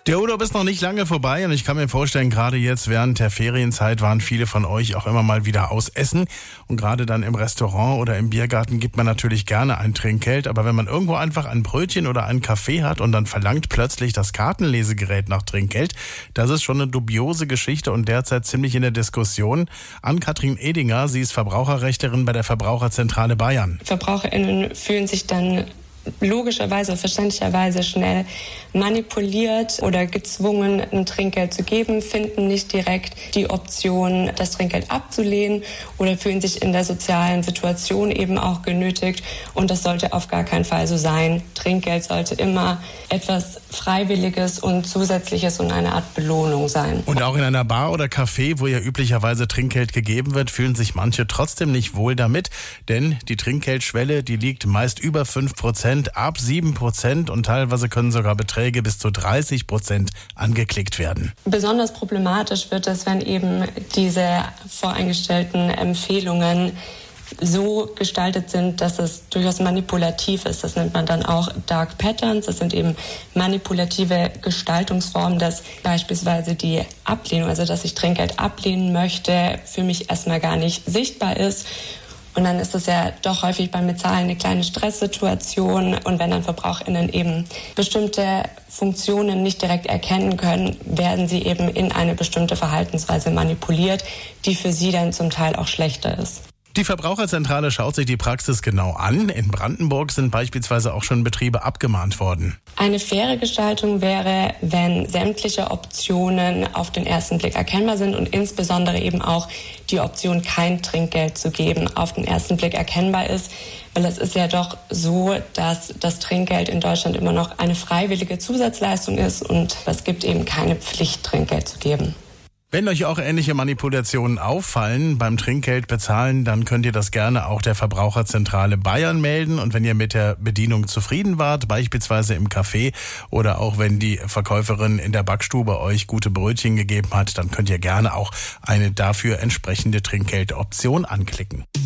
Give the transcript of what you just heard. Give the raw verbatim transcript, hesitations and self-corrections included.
Der Urlaub ist noch nicht lange vorbei und ich kann mir vorstellen, gerade jetzt während der Ferienzeit waren viele von euch auch immer mal wieder aus Essen. Und gerade dann im Restaurant oder im Biergarten gibt man natürlich gerne ein Trinkgeld. Aber wenn man irgendwo einfach ein Brötchen oder einen Kaffee hat und dann verlangt plötzlich das Kartenlesegerät nach Trinkgeld, das ist schon eine dubiose Geschichte und derzeit ziemlich in der Diskussion. Ann-Kathrin Edinger, sie ist Verbraucherrechtlerin bei der Verbraucherzentrale Bayern. VerbraucherInnen fühlen sich dann logischerweise, verständlicherweise schnell manipuliert oder gezwungen, ein Trinkgeld zu geben, finden nicht direkt die Option, das Trinkgeld abzulehnen oder fühlen sich in der sozialen Situation eben auch genötigt. Und das sollte auf gar keinen Fall so sein. Trinkgeld sollte immer etwas Freiwilliges und Zusätzliches und eine Art Belohnung sein. Und auch in einer Bar oder Café, wo ja üblicherweise Trinkgeld gegeben wird, fühlen sich manche trotzdem nicht wohl damit. Denn die Trinkgeldschwelle, die liegt meist über fünf Prozent. Ab sieben Prozent und teilweise können sogar Beträge bis zu dreißig Prozent angeklickt werden. Besonders problematisch wird es, wenn eben diese voreingestellten Empfehlungen so gestaltet sind, dass es durchaus manipulativ ist. Das nennt man dann auch Dark Patterns. Das sind eben manipulative Gestaltungsformen, dass beispielsweise die Ablehnung, also dass ich Trinkgeld ablehnen möchte, für mich erstmal gar nicht sichtbar ist. Und dann ist es ja doch häufig beim Bezahlen eine kleine Stresssituation. Und wenn dann VerbraucherInnen eben bestimmte Funktionen nicht direkt erkennen können, werden sie eben in eine bestimmte Verhaltensweise manipuliert, die für sie dann zum Teil auch schlechter ist. Die Verbraucherzentrale schaut sich die Praxis genau an. In Brandenburg sind beispielsweise auch schon Betriebe abgemahnt worden. Eine faire Gestaltung wäre, wenn sämtliche Optionen auf den ersten Blick erkennbar sind und insbesondere eben auch die Option, kein Trinkgeld zu geben, auf den ersten Blick erkennbar ist. Weil es ist ja doch so, dass das Trinkgeld in Deutschland immer noch eine freiwillige Zusatzleistung ist und es gibt eben keine Pflicht, Trinkgeld zu geben. Wenn euch auch ähnliche Manipulationen auffallen beim Trinkgeld bezahlen, dann könnt ihr das gerne auch der Verbraucherzentrale Bayern melden. Und wenn ihr mit der Bedienung zufrieden wart, beispielsweise im Café oder auch wenn die Verkäuferin in der Backstube euch gute Brötchen gegeben hat, dann könnt ihr gerne auch eine dafür entsprechende Trinkgeldoption anklicken.